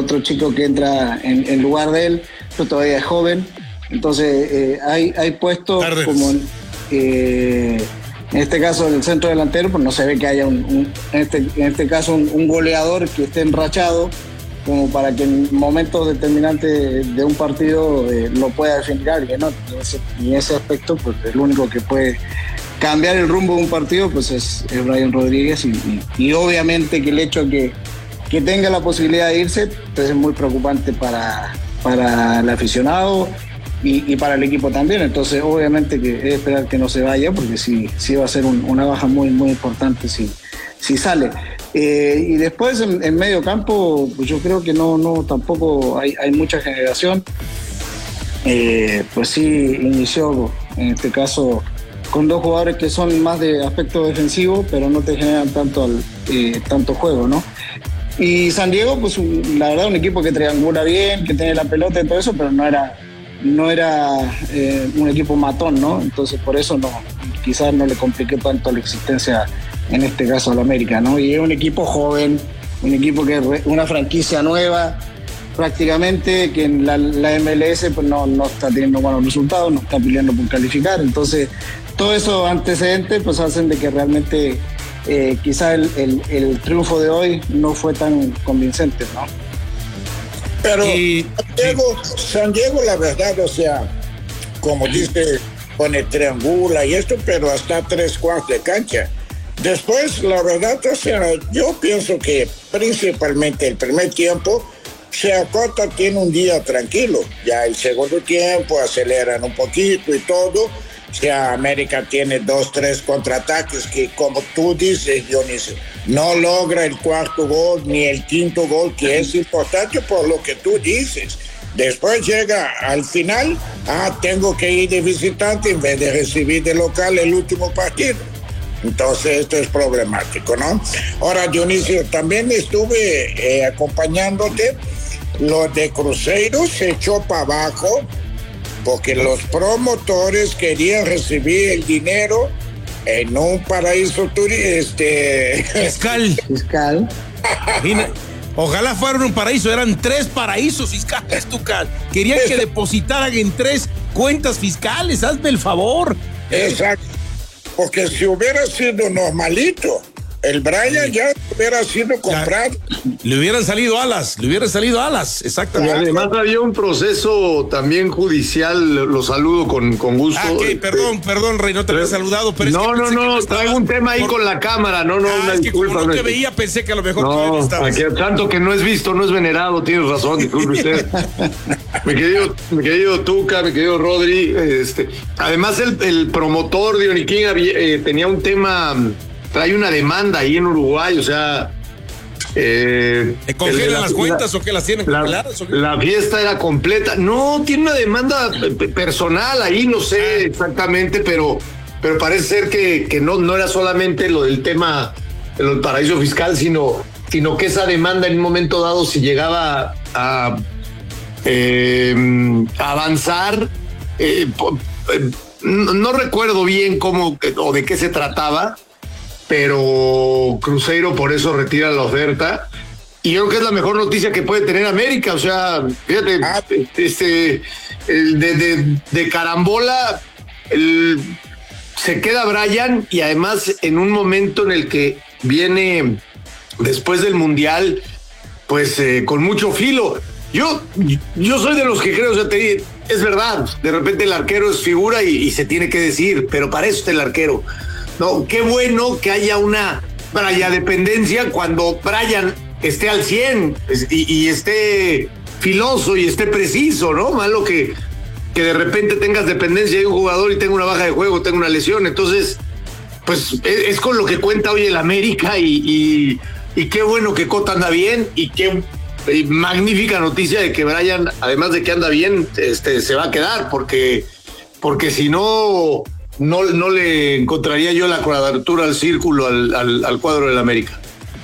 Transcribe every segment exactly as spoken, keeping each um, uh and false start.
otro chico que entra en, en lugar de él, pero todavía es joven. Entonces eh, hay, hay puestos Tardes. como eh, en este caso en el centro delantero, pues no se ve que haya un, un en, este, en este caso un, un goleador que esté enrachado como para que en momentos determinantes de un partido eh, lo pueda definir alguien, ¿no? Y en ese, en ese aspecto, pues el único que puede cambiar el rumbo de un partido pues es, es Brian Rodríguez y, y, y obviamente que el hecho que, que tenga la posibilidad de irse pues es muy preocupante para, para el aficionado y, y para el equipo también. Entonces obviamente que es esperar que no se vaya porque sí, sí va a ser un, una baja muy muy importante si, si sale. Eh, y después en, en medio campo pues yo creo que no, no tampoco hay, hay mucha generación. Eh, pues sí inició en este caso con dos jugadores que son más de aspecto defensivo pero no te generan tanto, al, eh, tanto juego, ¿no? Y San Diego pues un, la verdad un equipo que triangula bien, que tiene la pelota y todo eso, pero no era no era eh, un equipo matón, ¿no? Entonces por eso no, quizás no le compliqué tanto la existencia en este caso al América, ¿no? Y es un equipo joven, un equipo que es una franquicia nueva prácticamente, que en la, la M L S pues no, no está teniendo buenos resultados, no está peleando por calificar. Entonces todos esos antecedentes pues hacen de que realmente eh, quizás el, el, el triunfo de hoy no fue tan convincente, ¿no? Pero y, San Diego, San Diego, la verdad, o sea, como dice, pone triangula y esto, pero hasta tres cuartos de cancha. Después, la verdad, o sea, yo pienso que principalmente el primer tiempo se acota, tiene un día tranquilo. Ya el segundo tiempo aceleran un poquito y todo. O sea, América tiene dos, tres contraataques que, como tú dices, Dionisio, no logra el cuarto gol ni el quinto gol, que es importante por lo que tú dices. Después llega al final, ah, tengo que ir de visitante en vez de recibir de local el último partido. Entonces esto es problemático, ¿no? Ahora, Dionisio, también estuve eh, acompañándote. Lo de Cruzeiro se echó para abajo porque los promotores querían recibir el dinero en un paraíso turístico. Este... Fiscal. Fiscal. Mira, ojalá fueran un paraíso, eran tres paraísos fiscales, Tucán. Querían que depositaran en tres cuentas fiscales, hazme el favor. Exacto. Porque si hubiera sido normalito, el Brian ya hubiera sido comprado. Ya, le hubieran salido alas, le hubieran salido alas, exactamente. Y además había un proceso también judicial, lo saludo con, con gusto. Ah, ok, perdón, este, perdón, Rey, no te había saludado. Pero no, es que no, no, no traigo un tema ahí por... con la cámara, no, no, ah, una es disculpa. Que como no te veía, pensé que a lo mejor no, tú estabas. Aquí, tanto que no es visto, no es venerado, tienes razón, disculpe usted. mi querido, mi querido Tuca, mi querido Rodri, este, además el, el promotor de Oniquín eh, tenía un tema, trae una demanda ahí en Uruguay, o sea... Eh, ¿Te congelan la, las cuentas la, o qué las tienen congeladas? La, la fiesta era completa. No, tiene una demanda personal ahí, no sé exactamente, pero, pero parece ser que, que no, no era solamente lo del tema del paraíso fiscal, sino, sino que esa demanda en un momento dado, si llegaba a, eh, a avanzar, eh, no, no recuerdo bien cómo o de qué se trataba, pero Cruzeiro por eso retira la oferta y yo creo que es la mejor noticia que puede tener América. O sea, fíjate, ah, este el de, de, de carambola el, se queda Brian y además en un momento en el que viene después del Mundial pues eh, con mucho filo. Yo, yo soy de los que creo, o sea, te, es verdad, de repente el arquero es figura y, y se tiene que decir, pero para eso está el arquero. No, qué bueno que haya una Brian dependencia cuando Brian esté al cien y, y esté filoso y esté preciso, ¿no? Malo que, que de repente tengas dependencia de un jugador y tenga una baja de juego, tenga una lesión. Entonces, pues es, es con lo que cuenta hoy el América y, y, y qué bueno que Cota anda bien y qué y magnífica noticia de que Brian, además de que anda bien, este, se va a quedar porque, porque si no... No, no le encontraría yo la cuadratura al círculo al, al, al cuadro del América.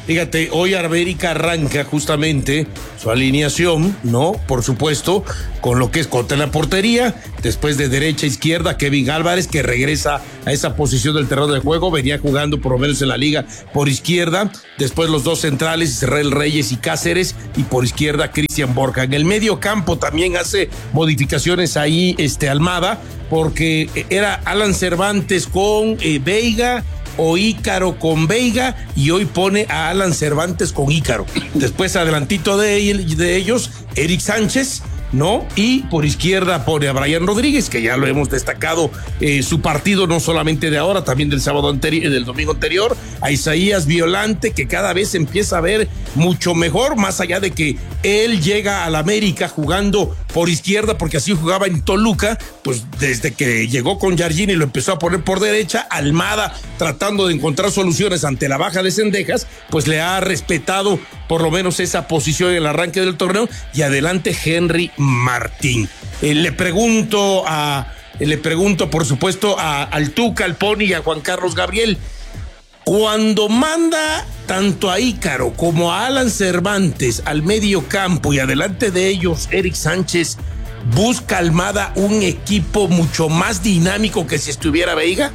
Fíjate, hoy América arranca justamente su alineación, ¿no? Por supuesto, con lo que es contra la portería, después de derecha a izquierda, Kevin Álvarez, que regresa a esa posición del terreno de juego, venía jugando por lo menos en la liga por izquierda, después los dos centrales, Israel Reyes y Cáceres, y por izquierda Cristian Borja. En el medio campo también hace modificaciones ahí este Almada, porque era Alan Cervantes con eh, Veiga, o Ícaro con Veiga, y hoy pone a Alan Cervantes con Ícaro. Después adelantito de, de ellos, Eric Sánchez, ¿no? Y por izquierda pone a Brian Rodríguez, que ya lo hemos destacado, eh, su partido no solamente de ahora, también del sábado anterior, del domingo anterior, a Isaías Violante, que cada vez empieza a ver mucho mejor, más allá de que él llega al América jugando por izquierda, porque así jugaba en Toluca, pues desde que llegó con Jardín y lo empezó a poner por derecha, Almada, tratando de encontrar soluciones ante la baja de Cendejas, pues le ha respetado por lo menos esa posición en el arranque del torneo, y adelante Henry Martín. Eh, le pregunto a, eh, le pregunto por supuesto a, al Tuca, al Pony y a Juan Carlos Gabriel, cuando manda tanto a Ícaro como a Alan Cervantes al medio campo y adelante de ellos Eric Sánchez, ¿busca Almada un equipo mucho más dinámico que si estuviera Veiga?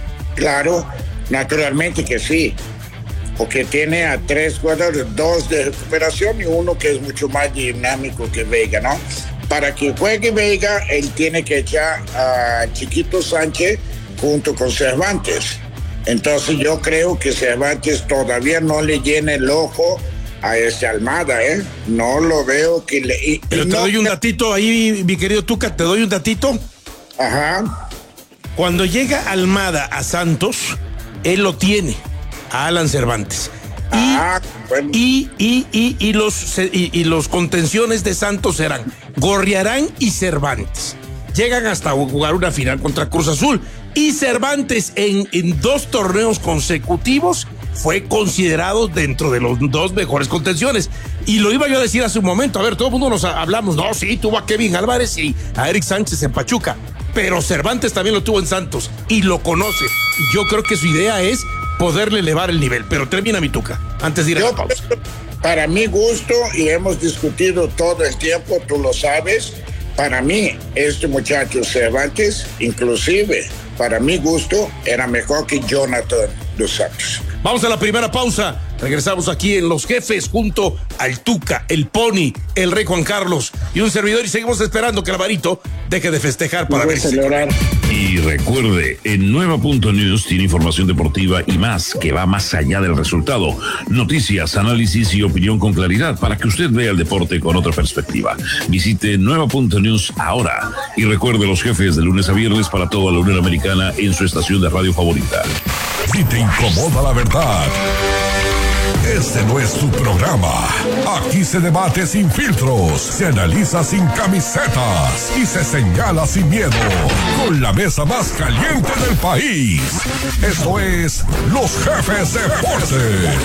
Claro, naturalmente que sí, porque tiene a tres jugadores, dos de recuperación y uno que es mucho más dinámico que Veiga, ¿no? Para que juegue Veiga, él tiene que echar a Chiquito Sánchez junto con Cervantes. Entonces yo creo que Cervantes todavía no le llena el ojo a ese Almada, ¿eh? No lo veo que le... Y, Pero y te no, doy un datito ahí, mi querido Tuca, te doy un datito. Ajá. Cuando llega Almada a Santos, él lo tiene, a Alan Cervantes. Y, ah, bueno. y, y, y, y, los, y, y los contenciones de Santos eran Gorriarán y Cervantes. Llegan hasta jugar una final contra Cruz Azul. Y Cervantes en, en dos torneos consecutivos fue considerado dentro de los dos mejores contenciones. Y lo iba yo a decir hace un momento. A ver, todo el mundo nos hablamos. No, sí, tuvo a Kevin Álvarez y a Eric Sánchez en Pachuca. Pero Cervantes también lo tuvo en Santos y lo conoce. Y yo creo que su idea es poderle elevar el nivel. Pero termina mi Tuca, antes de ir a la pausa. Para mi gusto, y hemos discutido todo el tiempo, tú lo sabes, para mí, este muchacho Cervantes, inclusive, para mi gusto, era mejor que Jonathan dos Santos. Vamos a la primera pausa. Regresamos aquí en Los Jefes junto al Tuca, el Pony, el Rey Juan Carlos y un servidor, y seguimos esperando que el Alvarito deje de festejar para ver celebrar. Y recuerde, en Nueva punto news tiene información deportiva y más que va más allá del resultado. Noticias, análisis y opinión con claridad para que usted vea el deporte con otra perspectiva. Visite Nueva punto news ahora y recuerde Los Jefes de lunes a viernes para toda la Unión Americana en su estación de radio favorita. Si te incomoda la verdad, este no es tu programa. Aquí se debate sin filtros, se analiza sin camisetas y se señala sin miedo. Con la mesa más caliente del país. Esto es Los Jefes Deportes.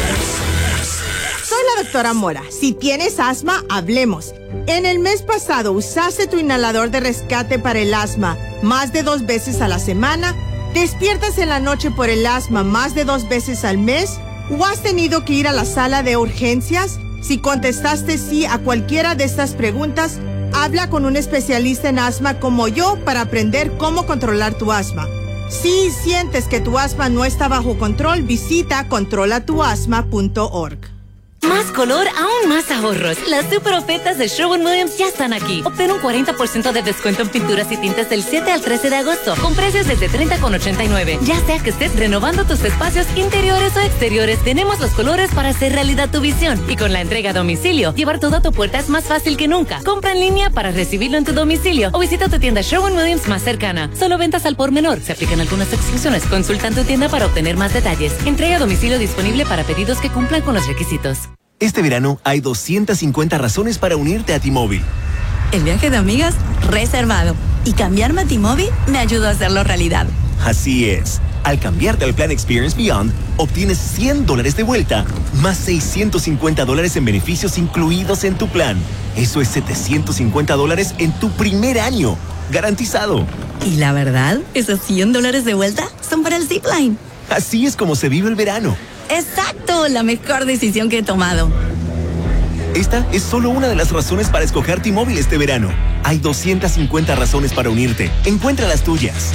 Soy la doctora Mora. Si tienes asma, hablemos. En el mes pasado usaste tu inhalador de rescate para el asma más de dos veces a la semana. ¿Despiertas en la noche por el asma más de dos veces al mes? ¿O has tenido que ir a la sala de urgencias? Si contestaste sí a cualquiera de estas preguntas, habla con un especialista en asma como yo para aprender cómo controlar tu asma. Si sientes que tu asma no está bajo control, visita controla tu asma punto org. Más color, aún más ahorros. Las super ofertas de Sherwin-Williams ya están aquí. Obtén un cuarenta por ciento de descuento en pinturas y tintes del siete al trece de agosto, con precios desde treinta con ochenta y nueve. Ya sea que estés renovando tus espacios interiores o exteriores, tenemos los colores para hacer realidad tu visión. Y con la entrega a domicilio, llevar todo a tu puerta es más fácil que nunca. Compra en línea para recibirlo en tu domicilio o visita tu tienda Sherwin-Williams más cercana. Solo ventas al por menor. Se aplican algunas exclusiones. Consulta en tu tienda para obtener más detalles. Entrega a domicilio disponible para pedidos que cumplan con los requisitos. Este verano hay doscientas cincuenta razones para unirte a T-Mobile. El viaje de amigas, reservado. Y cambiarme a T-Mobile me ayudó a hacerlo realidad. Así es. Al cambiarte al plan Experience Beyond, obtienes cien dólares de vuelta, más seiscientos cincuenta dólares en beneficios incluidos en tu plan. Eso es setecientos cincuenta dólares en tu primer año. Garantizado. Y la verdad, esos cien dólares de vuelta son para el Zipline. Así es como se vive el verano. Exacto, la mejor decisión que he tomado. Esta es solo una de las razones para escoger T-Mobile este verano. Hay doscientas cincuenta razones para unirte. Encuentra las tuyas.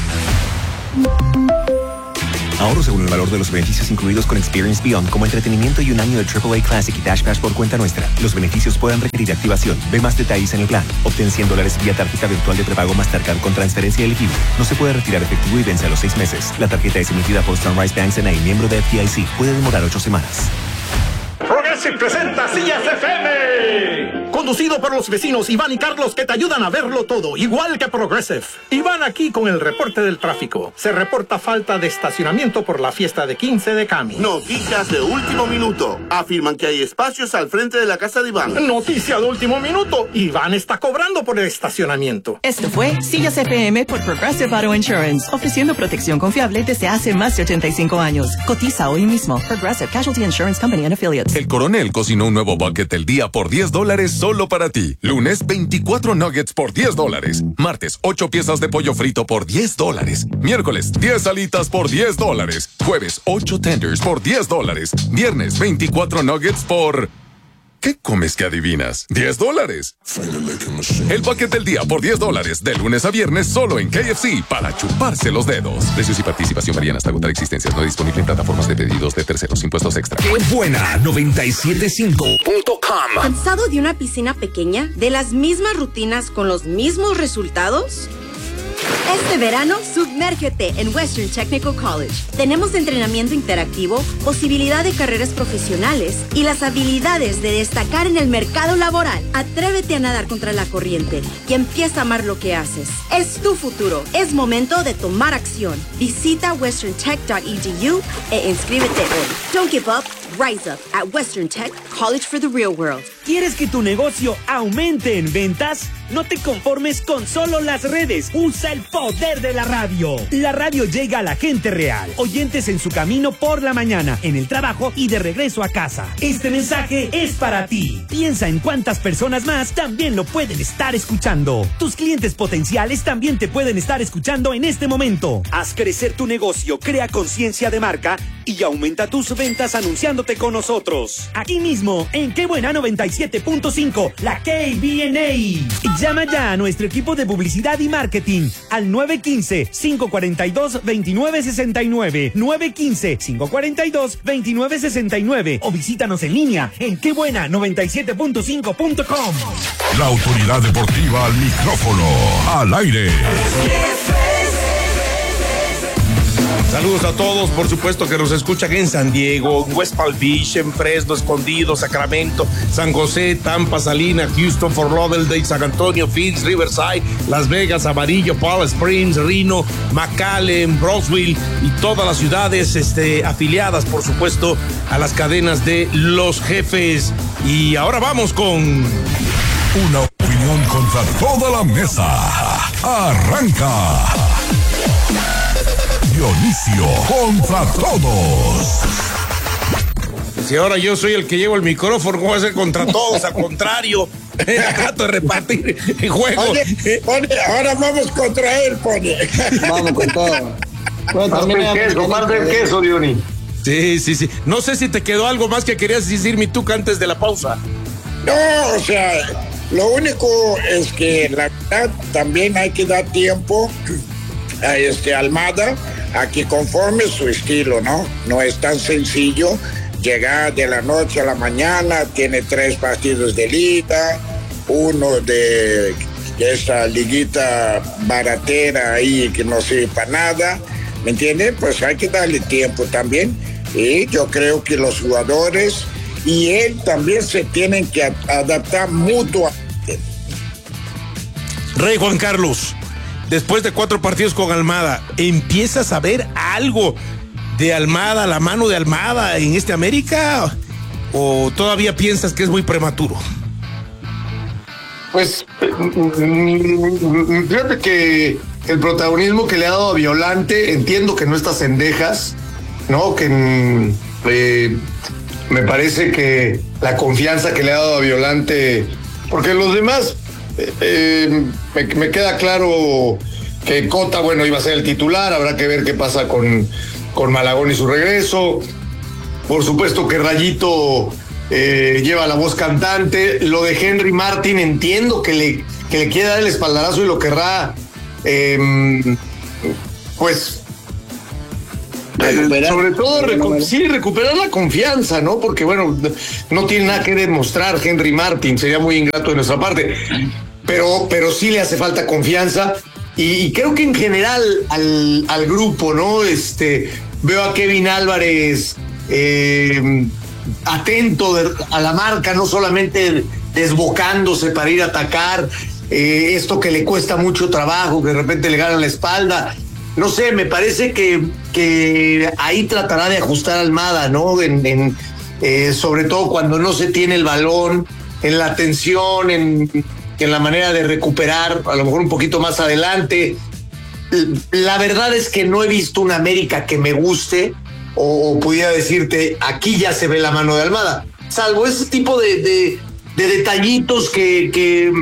Ahorro según el valor de los beneficios incluidos con Experience Beyond, como entretenimiento y un año de triple A Classic y Dash Pass por cuenta nuestra. Los beneficios pueden requerir activación. Ve más detalles en el plan. Obtén cien dólares vía tarjeta virtual de prepago Mastercard con transferencia elegible. No se puede retirar efectivo y vence a los seis meses. La tarjeta es emitida por Sunrise Banks N A, miembro de F D I C. Puede demorar ocho semanas. Progressive presenta Sillas F M. Conducido por los vecinos Iván y Carlos, que te ayudan a verlo todo, igual que Progressive. Iván aquí con el reporte del tráfico. Se reporta falta de estacionamiento por la fiesta de quince de Cami. Noticias de último minuto. Afirman que hay espacios al frente de la casa de Iván. Noticia de último minuto. Iván está cobrando por el estacionamiento. Esto fue Sillas F M por Progressive Auto Insurance, ofreciendo protección confiable desde hace más de ochenta y cinco años. Cotiza hoy mismo. Progressive Casualty Insurance Company and Affiliates. El Coronel cocinó un nuevo bucket del día por diez dólares solo para ti. Lunes, veinticuatro nuggets por diez dólares. Martes, ocho piezas de pollo frito por diez dólares. Miércoles, diez alitas por diez dólares. Jueves, ocho tenders por diez dólares. Viernes, veinticuatro nuggets por... ¿Qué comes que adivinas? diez dólares. El bucket del día por diez dólares. De lunes a viernes solo en K F C para chuparse los dedos. Precios y participación varían hasta agotar existencias. No disponible en plataformas de pedidos de terceros. Impuestos extra. ¡Qué buena! noventa y siete punto cinco punto com. ¿Cansado de una piscina pequeña? ¿De las mismas rutinas con los mismos resultados? Este verano, sumérgete en Western Technical College. Tenemos entrenamiento interactivo, posibilidad de carreras profesionales y las habilidades de destacar en el mercado laboral. Atrévete a nadar contra la corriente y empieza a amar lo que haces. Es tu futuro. Es momento de tomar acción. Visita western tech punto e d u e inscríbete hoy. Don't give up. Rise up at Western Tech College for the Real World. ¿Quieres que tu negocio aumente en ventas? No te conformes con solo las redes. Usa el poder de la radio. La radio llega a la gente real. Oyentes en su camino por la mañana, en el trabajo y de regreso a casa. Este mensaje es para ti. Piensa en cuántas personas más también lo pueden estar escuchando. Tus clientes potenciales también te pueden estar escuchando en este momento. Haz crecer tu negocio, crea conciencia de marca y aumenta tus ventas anunciándote con nosotros. Aquí mismo, en Qué Buena noventa y siete punto cinco, la K B N A. Llama ya a nuestro equipo de publicidad y marketing al nueve uno cinco, cinco cuatro dos, dos nueve seis nueve, nueve uno cinco, cinco cuatro dos, dos nueve seis nueve o visítanos en línea en qué buena noventa y siete punto cinco punto com. La autoridad deportiva al micrófono, al aire. Saludos a todos, por supuesto que nos escuchan en San Diego, West Palm Beach, en Fresno, Escondido, Sacramento, San José, Tampa, Salinas, Houston, Fort Lauderdale, San Antonio, Phoenix, Riverside, Las Vegas, Amarillo, Palm Springs, Reno, McAllen, Brownsville y todas las ciudades este, afiliadas, por supuesto, a las cadenas de Los Jefes. Y ahora vamos con... Una opinión contra toda la mesa. Arranca. Dionisio contra todos. Si ahora yo soy el que llevo el micrófono, ¿cómo va a ser contra todos? Al contrario, trato de repartir el juego. Oye, Pone, ahora vamos contra él, Pone. Vamos con todo. Parte el queso, parte el queso, Diony. Sí, sí, sí. No sé si te quedó algo más que querías decir, mi tuca, antes de la pausa. No, o sea, lo único es que la verdad también hay que dar tiempo a este Almada a que conforme su estilo, ¿no? No es tan sencillo llegar de la noche a la mañana, tiene tres partidos de liga, uno de, de esa liguita baratera ahí que no sirve para nada, ¿me entienden? Pues hay que darle tiempo también, y yo creo que los jugadores y él también se tienen que adaptar mutuamente. Rey Juan Carlos, después de cuatro partidos con Almada, ¿empiezas a ver algo de Almada, la mano de Almada en este América? ¿O todavía piensas que es muy prematuro? Pues, fíjate que el protagonismo que le ha dado a Violante, entiendo que no está Cendejas, ¿no? Que eh, me parece que la confianza que le ha dado a Violante, porque los demás... Eh, me, me queda claro que Cota, bueno, iba a ser el titular, habrá que ver qué pasa con, con Malagón y su regreso. por supuesto que Rayito eh, lleva la voz cantante. Lo de Henry Martin, entiendo que le, que le quiere dar el espaldarazo y lo querrá, eh, pues, recuperar. Sobre todo, recu sí, recuperar la confianza, ¿no? Porque, bueno, no tiene nada que demostrar Henry Martin, sería muy ingrato de nuestra parte, pero, pero sí le hace falta confianza. Y, y creo que en general al, al grupo, ¿no? Este, veo a Kevin Álvarez eh, atento de, a la marca, no solamente desbocándose para ir a atacar, eh, esto que le cuesta mucho trabajo, que de repente le gana la espalda. No sé, me parece que, que ahí tratará de ajustar Almada, ¿no? En, en, eh, sobre todo cuando no se tiene el balón, en la tensión, en, en la manera de recuperar, a lo mejor un poquito más adelante. La verdad es que no he visto una América que me guste, o, o pudiera decirte, aquí ya se ve la mano de Almada, salvo ese tipo de, de, de detallitos que, que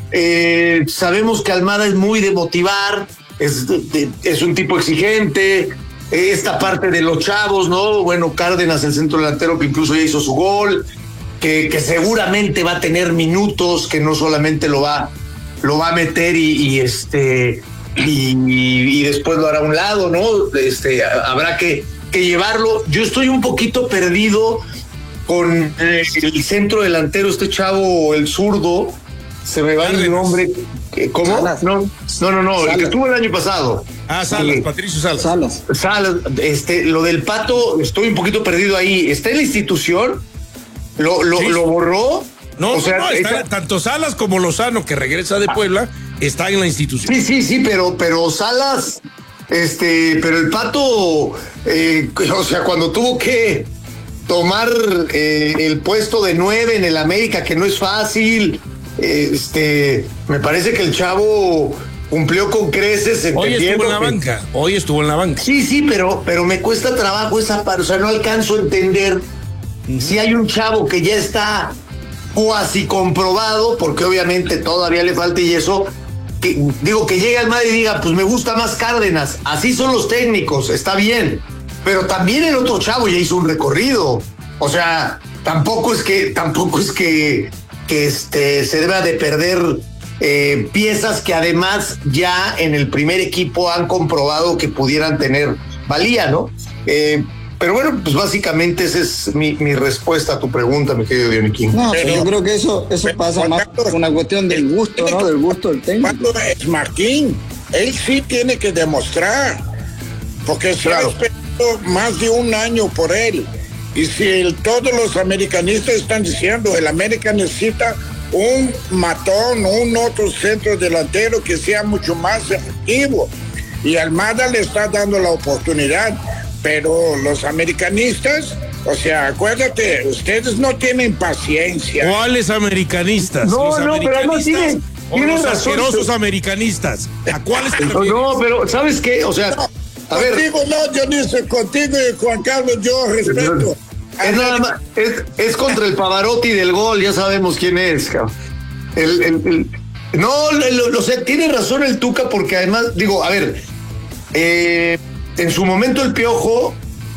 eh, sabemos que Almada es muy de motivar. Es, es un tipo exigente, esta parte de los chavos, ¿no? Bueno, Cárdenas, el centro delantero que incluso ya hizo su gol, que, que seguramente va a tener minutos, que no solamente lo va, lo va a meter y, y este y, y después lo hará a un lado, ¿no? Este, habrá que, que llevarlo. Yo estoy un poquito perdido con el centro delantero, este chavo, el zurdo, se me va el nombre. ¿Cómo? Salas. No, no, no, no, Salas. El que estuvo el año pasado. Ah, Salas, eh, Patricio Salas. Salas. Salas, este, lo del Pato, estoy un poquito perdido ahí. ¿Está en la institución? ¿Lo, lo, sí. lo borró? No, o sea, no, está, está... tanto Salas como Lozano, que regresa de Puebla, está en la institución. Sí, sí, sí, pero, pero Salas, este, pero el Pato, eh, o sea, cuando tuvo que tomar eh, el puesto de nueve en el América, que no es fácil. Este, me parece que el chavo cumplió con creces. Hoy estuvo en la que... banca, hoy estuvo en la banca. Sí, sí, pero, pero me cuesta trabajo esa parte, o sea, no alcanzo a entender uh-huh. si hay un chavo que ya está cuasi comprobado, porque obviamente todavía le falta y eso, que, digo, que llegue al Madrid y diga, pues me gusta más Cárdenas, así son los técnicos, está bien, pero también el otro chavo ya hizo un recorrido, o sea, tampoco es que, tampoco es que que este, se deba de perder eh, piezas que además ya en el primer equipo han comprobado que pudieran tener valía, ¿no? Eh, pero bueno, pues básicamente esa es mi, mi respuesta a tu pregunta, mi querido Dioniquín. No, pero yo creo que eso, eso pero, pasa más por una cuestión del gusto, ¿no? Del gusto del técnico. Cuando es Martín, él sí tiene que demostrar, porque se ha esperado más de un año por él. Y si el, todos los americanistas están diciendo el América necesita un matón, un otro centro delantero que sea mucho más efectivo, y Almada le está dando la oportunidad, pero los americanistas, o sea, acuérdate, ustedes no tienen paciencia. ¿Cuáles americanistas? No, los no, americanistas pero no tienen, tienen los razón. asquerosos americanistas. ¿A cuáles te refieres? No, pero ¿sabes qué? O sea, no. A contigo ver. no, Dionisio, contigo y Juan Carlos yo respeto. Es nada más, es, es contra el Pavarotti del gol, ya sabemos quién es, cabrón. El, el, el, no, lo, lo sé, tiene razón el Tuca, porque además, digo, a ver, eh, en su momento el Piojo,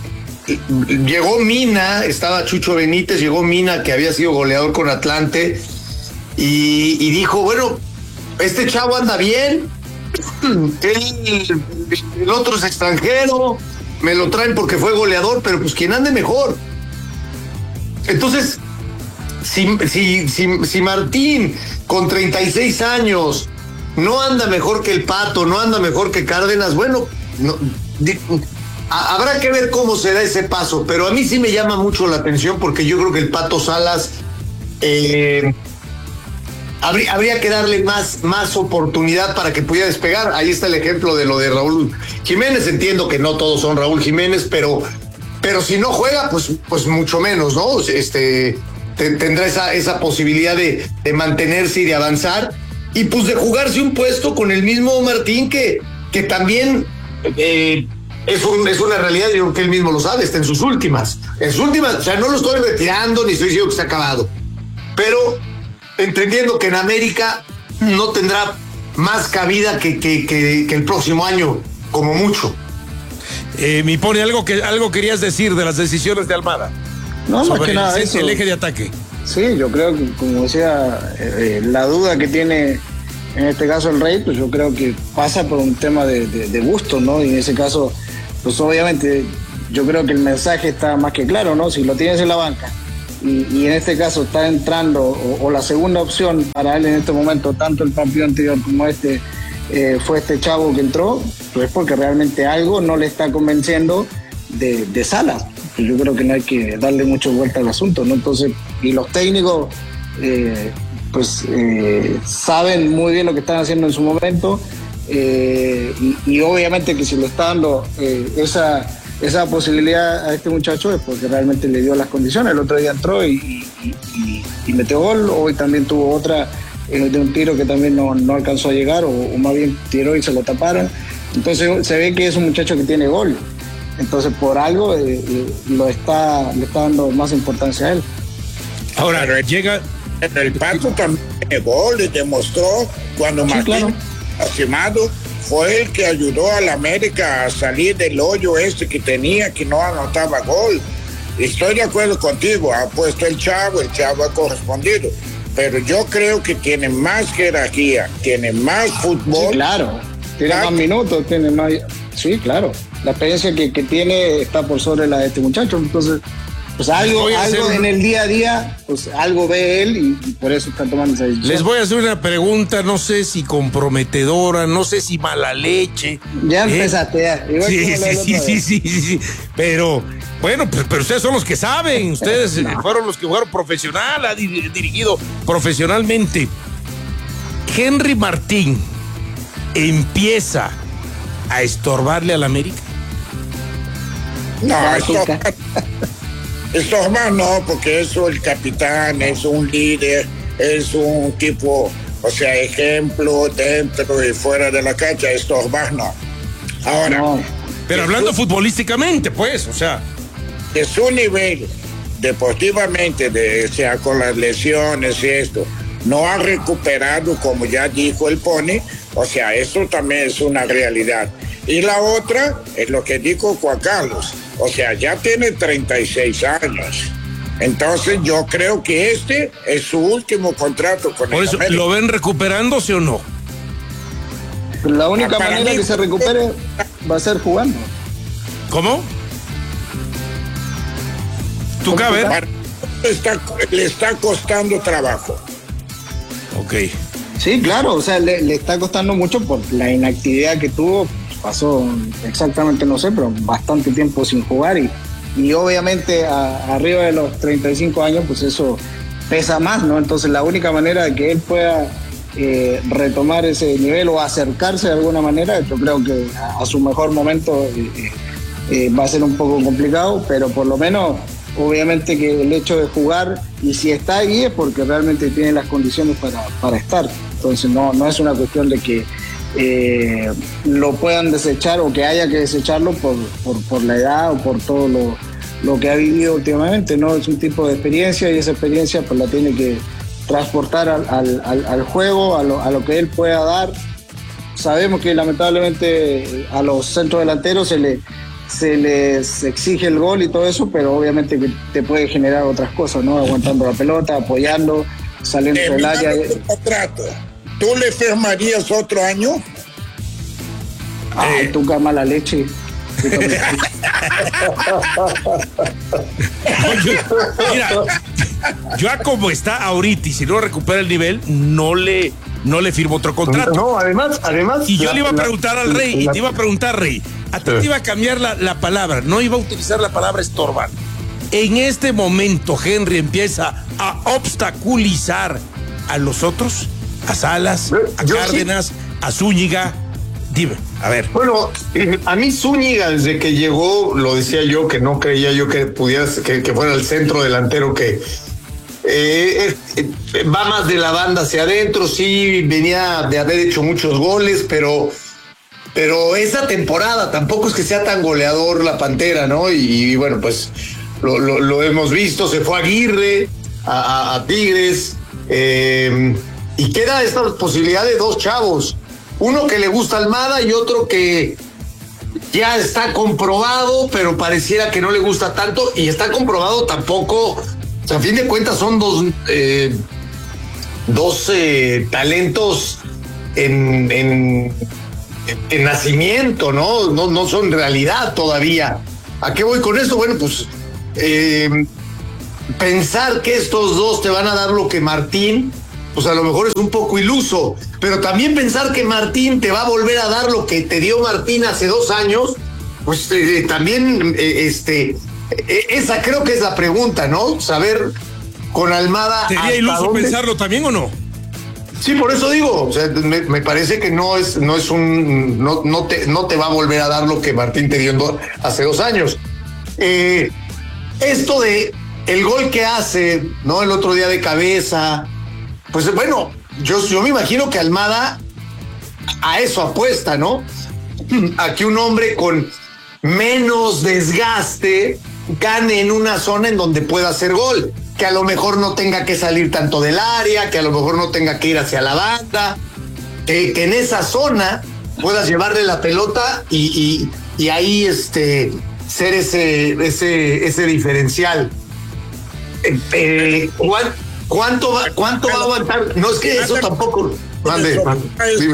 llegó Mina, estaba Chucho Benítez, llegó Mina, que había sido goleador con Atlante, y, y dijo, bueno, este chavo anda bien, el, el otro es extranjero, me lo traen porque fue goleador, pero pues quien ande mejor. Entonces, si, si, si, si Martín con treinta y seis años no anda mejor que el Pato, no anda mejor que Cárdenas, bueno, no, di, a, habrá que ver cómo se da ese paso, pero a mí sí me llama mucho la atención, porque yo creo que el Pato Salas eh, habría, habría que darle más, más oportunidad para que pudiera despegar. Ahí está el ejemplo de lo de Raúl Jiménez. Entiendo que no todos son Raúl Jiménez, pero, pero si no juega, pues, pues mucho menos, ¿no? Este, te, tendrá esa, esa posibilidad de, de mantenerse y de avanzar, y pues de jugarse un puesto con el mismo Martín, que, que también eh, es, un, es una realidad, yo creo que él mismo lo sabe, está en sus últimas, en sus últimas, o sea, no lo estoy retirando ni estoy diciendo que está acabado, pero entendiendo que en América no tendrá más cabida que, que, que, que el próximo año, como mucho. Eh, mi Pony, algo que algo querías decir de las decisiones de Almada. No, sobre más que nada el, eso. el eje de ataque. Sí, yo creo que, como decía, eh, la duda que tiene en este caso el Rey, pues yo creo que pasa por un tema de, de, de gusto, ¿no? Y en ese caso, pues obviamente yo creo que el mensaje está más que claro, ¿no? Si lo tienes en la banca y, y en este caso está entrando, o, o la segunda opción para él en este momento, tanto el partido anterior como este, eh, fue este chavo que entró, pues porque realmente algo no le está convenciendo de, de Salas. Pues yo creo que no hay que darle mucho vuelta al asunto, ¿no? Entonces, y los técnicos, eh, pues, eh, saben muy bien lo que están haciendo en su momento, eh, y, y obviamente que si le está dando eh, esa, esa posibilidad a este muchacho es porque realmente le dio las condiciones. El otro día entró y, y, y, y metió gol, hoy también tuvo otra eh, de un tiro que también no, no alcanzó a llegar, o, o más bien tiró y se lo taparon. Entonces se ve que es un muchacho que tiene gol. Entonces, por algo eh, eh, lo está, le está dando más importancia a él. Ahora, Pero llega... El Pato también tiene gol y demostró cuando Sí, Martín, claro. lastimado, fue el que ayudó al América a salir del hoyo este que tenía, que no anotaba gol. Estoy de acuerdo contigo, ha puesto el chavo, el chavo ha correspondido. Pero yo creo que tiene más jerarquía, tiene más fútbol. Sí, claro. Tiene Claro. más minutos, tiene más... Sí, claro. La experiencia que, que tiene está por sobre la de este muchacho. Entonces, pues algo, voy a algo hacer en una- el día a día, pues algo ve él y, y por eso está tomando esa decisión. Les voy a hacer una pregunta, no sé si comprometedora, no sé si mala leche. Ya ¿eh? empezaste, ya. Igual Sí, como la sí, del sí, otro sí, día. sí, sí, sí. Pero, bueno, pues, pero ustedes son los que saben. Ustedes eh, fueron los que jugaron profesional, ha di- dirigido profesionalmente. Henry Martín empieza a estorbarle al América. No, esto, esto más no, porque eso el capitán es un líder, es un tipo, o sea, ejemplo dentro y fuera de la cancha. Esto más no. Ahora, No. Pero hablando futbolísticamente, pues, o sea, de su nivel deportivamente, de, o sea, con las lesiones y esto, no ha recuperado, como ya dijo el Pony, o sea, eso también es una realidad. Y la otra es lo que dijo Juan Carlos, o sea, ya tiene treinta y seis años. Entonces yo creo que este es su último contrato con por el eso, América. ¿lo ven recuperándose o no? La única Para manera mí- que se recupere va a ser jugando. ¿Cómo? ¿Tú qué, a ver? Para- Está, le está costando trabajo. Ok. Sí, claro, o sea, le, le está costando mucho por la inactividad que tuvo. Pasó exactamente, no sé, pero bastante tiempo sin jugar y, y obviamente a- arriba de los treinta y cinco años, pues eso pesa más, ¿no? Entonces la única manera de que él pueda eh, retomar ese nivel o acercarse de alguna manera, yo creo que a, a su mejor momento eh, eh, eh, va a ser un poco complicado, pero por lo menos obviamente que el hecho de jugar, y si está ahí es porque realmente tiene las condiciones para, para estar. Entonces no, no es una cuestión de que eh, lo puedan desechar o que haya que desecharlo por, por, por la edad o por todo lo, lo que ha vivido últimamente, ¿no? Es un tipo de experiencia y esa experiencia pues la tiene que transportar al, al, al, al juego, a lo, a lo que él pueda dar. Sabemos que lamentablemente a los centros delanteros se le se les exige el gol y todo eso, pero obviamente que te puede generar otras cosas, ¿no? Aguantando la pelota, apoyando, saliendo del área. Terminando tu contrato, ¿tú le firmarías otro año? Ay, tú qué mala leche. Oye, mira, yo a como está ahorita y si no recupera el nivel, no le, no le firmo otro contrato. No, además, además. Y yo la- le iba a la- preguntar al Rey, y la- te iba a preguntar, Rey, a ti te iba a cambiar la, la palabra, no iba a utilizar la palabra estorbar. En este momento, Henry empieza a obstaculizar a los otros, a Salas, a Yo Cárdenas, a Zúñiga. Dime, a ver. Bueno, eh, a mí Zúñiga, desde que llegó, lo decía yo, que no creía yo que pudiera, que, que fuera el centro delantero que eh, eh, va más de la banda hacia adentro, sí, venía de haber hecho muchos goles, pero, pero esa temporada tampoco es que sea tan goleador la Pantera, ¿no? Y, y bueno, pues lo, lo, lo hemos visto, se fue Aguirre a, a, a Tigres, eh, y queda esta posibilidad de dos chavos. Uno que le gusta Almada y otro que, ya está comprobado, pero pareciera que no le gusta tanto, y está comprobado tampoco, o sea, a fin de cuentas son dos, eh, dos eh, talentos en, en, en nacimiento, ¿no? ¿no? No son realidad todavía. ¿A qué voy con esto? Bueno, pues eh, pensar que estos dos te van a dar lo que Martín, pues a lo mejor es un poco iluso, pero también pensar que Martín te va a volver a dar lo que te dio Martín hace dos años, pues eh, también, eh, este, eh, esa creo que es la pregunta, ¿no? Saber con Almada. ¿Sería iluso dónde... pensarlo también o no? Sí, por eso digo, o sea, me, me parece que no es, no es un, no, no te, no te va a volver a dar lo que Martín te dio en do, hace dos años. Eh, esto de el gol que hace, ¿no? El otro día de cabeza. Pues bueno, yo, yo me imagino que Almada a eso apuesta, ¿no? A que un hombre con menos desgaste gane en una zona en donde pueda hacer gol, que a lo mejor no tenga que salir tanto del área, que a lo mejor no tenga que ir hacia la banda, que, que en esa zona puedas llevarle la pelota y, y, y ahí este, ser ese, ese, ese diferencial. Eh, eh, Juan, ¿Cuánto va, cuánto va a aguantar? No es que eso tampoco. Mande, mande.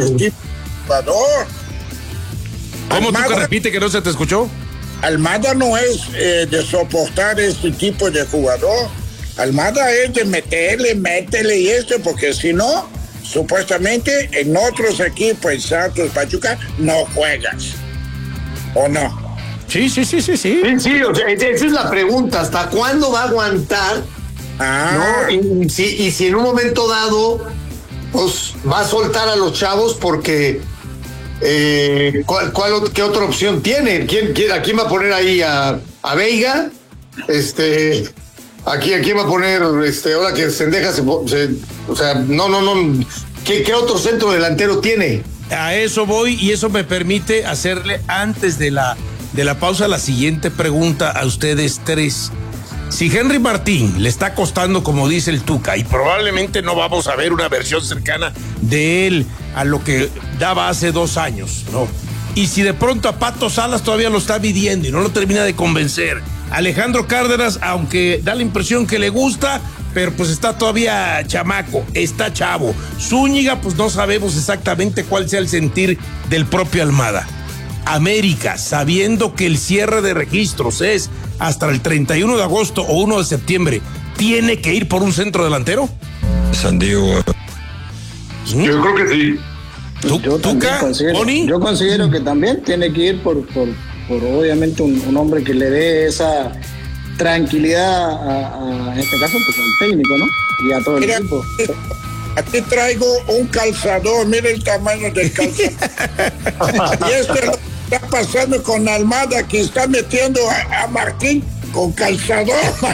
¿Cómo tú que repite que no se te escuchó? Almada no es eh, de soportar este tipo de jugador. Almada es de meterle, métele y esto, porque si no, supuestamente en otros equipos, en Santos, Pachuca, no juegas. ¿O no? Sí, sí, sí, sí, sí. Sí, sí, o sea, esa es la pregunta. ¿Hasta cuándo va a aguantar? Ah. ¿No? Y, si, y si en un momento dado pues va a soltar a los chavos porque eh, ¿cuál, cuál, ¿qué otra opción tiene? ¿Quién, quién, ¿A quién va a poner ahí? ¿A, a Veiga? Este, aquí, ¿a quién va a poner? Este, ahora que Sendeja se, se o sea, no, no, no. ¿Qué, ¿Qué otro centro delantero tiene? A eso voy, y eso me permite hacerle antes de la, de la pausa la siguiente pregunta a ustedes tres. Si Henry Martín le está costando, como dice el Tuca, y probablemente no vamos a ver una versión cercana de él a lo que daba hace dos años, ¿no? Y si de pronto a Pato Salas todavía lo está midiendo y no lo termina de convencer, Alejandro Cárdenas, aunque da la impresión que le gusta, pero pues está todavía chamaco, está chavo. Zúñiga, pues no sabemos exactamente cuál sea el sentir del propio Almada. América, sabiendo que el cierre de registros es hasta el treinta y uno de agosto o uno de septiembre, ¿tiene que ir por un centro delantero? San Diego. ¿Mm? Yo creo que sí. ¿Tú, yo, considero, yo considero que también tiene que ir por, por, por obviamente un, un hombre que le dé esa tranquilidad a, a en este caso pues al técnico, ¿no? Y a todo el Mira, equipo. Aquí traigo un calzador, mira el tamaño del calzador. Y este lo está pasando con Almada, que está metiendo a, a Martín con calzador.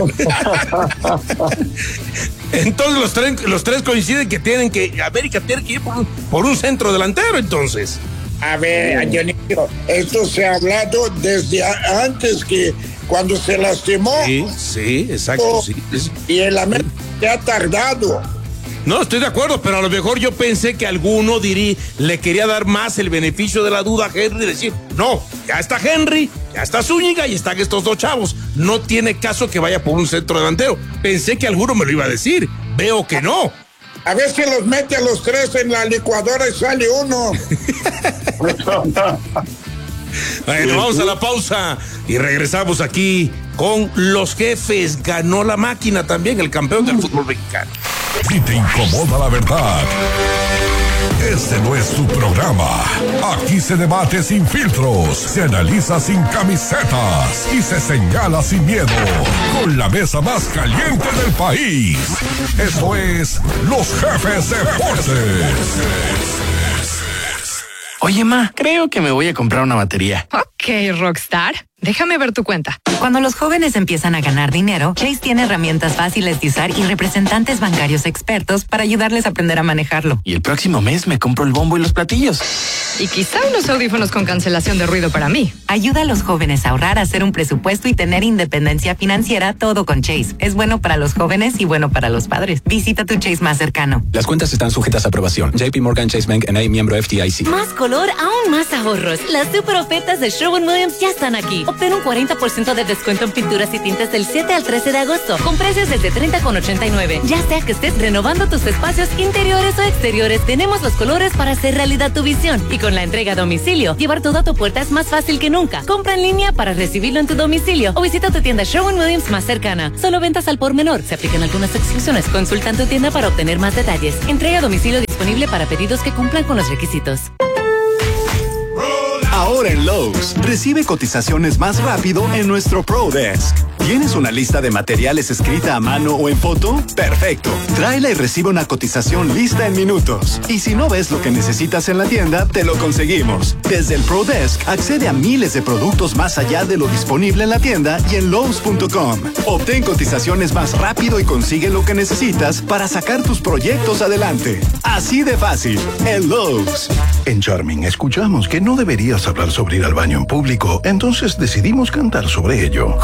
Entonces los tres, los tres coinciden que tienen que, América tiene que ir por un, por un centro delantero, entonces. A ver, Dionisio, esto se ha hablado desde a, antes que cuando se lastimó. Sí, sí, exacto, sí. Y el América se ha tardado. No, estoy de acuerdo, pero a lo mejor yo pensé que alguno diría, le quería dar más el beneficio de la duda a Henry y decir, no, ya está Henry, ya está Zúñiga y están estos dos chavos. No tiene caso que vaya por un centro delantero. Pensé que alguno me lo iba a decir. Veo que no. A ver si los mete a los tres en la licuadora y sale uno. Bueno, vamos a la pausa y regresamos aquí con los jefes. Ganó la máquina también, el campeón del fútbol mexicano. Si te incomoda la verdad, este no es tu programa. Aquí se debate sin filtros, se analiza sin camisetas y se señala sin miedo. Con la mesa más caliente del país. Eso es Los Jefes Deportes. Oye, ma, creo que me voy a comprar una batería. Ok, Rockstar. Déjame ver tu cuenta. Cuando los jóvenes empiezan a ganar dinero, Chase tiene herramientas fáciles de usar y representantes bancarios expertos para ayudarles a aprender a manejarlo. Y el próximo mes me compro el bombo y los platillos. Y quizá unos audífonos con cancelación de ruido para mí. Ayuda a los jóvenes a ahorrar, a hacer un presupuesto y tener independencia financiera, todo con Chase. Es bueno para los jóvenes y bueno para los padres. Visita tu Chase más cercano. Las cuentas están sujetas a aprobación. J P Morgan Chase Bank N A, miembro F D I C. Más color, aún más ahorros. Las super ofertas de Sherwin-Williams ya están aquí. Obtén un cuarenta por ciento de descuento en pinturas y tintes del siete al trece de agosto, con precios desde treinta con ochenta y nueve. Ya sea que estés renovando tus espacios interiores o exteriores, tenemos los colores para hacer realidad tu visión. Y con la entrega a domicilio, llevar todo a tu puerta es más fácil que nunca. Compra en línea para recibirlo en tu domicilio o visita tu tienda Sherwin-Williams más cercana. Solo ventas al por menor. Se aplican algunas excepciones. Consulta en tu tienda para obtener más detalles. Entrega a domicilio disponible para pedidos que cumplan con los requisitos. Ahora en Lowe's, recibe cotizaciones más rápido en nuestro Pro Desk. ¿Tienes una lista de materiales escrita a mano o en foto? ¡Perfecto! Tráela y recibe una cotización lista en minutos. Y si no ves lo que necesitas en la tienda, te lo conseguimos. Desde el Pro Desk, accede a miles de productos más allá de lo disponible en la tienda y en Lowe's punto com. Obtén cotizaciones más rápido y consigue lo que necesitas para sacar tus proyectos adelante. Así de fácil, en Lowe's. En Charming escuchamos que no deberías hablar sobre ir al baño en público, entonces decidimos cantar sobre ello.